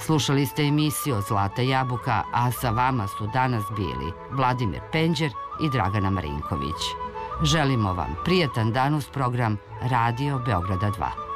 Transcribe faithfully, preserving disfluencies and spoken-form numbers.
Slušali ste emisiju Zlata jabuka, a sa vama su danas bili Vladimir Penđer i Dragana Marinković. Želimo vam prijetan dan uz program Radio Beograda dva.